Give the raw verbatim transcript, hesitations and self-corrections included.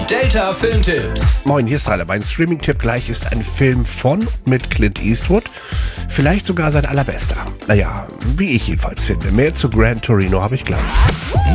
Delta Filmtipps. Moin, hier ist Ralle. Mein Streaming-Tipp gleich ist ein Film von und mit Clint Eastwood. Vielleicht sogar sein allerbester. Naja, wie ich jedenfalls finde. Mehr zu Gran Torino habe ich gleich.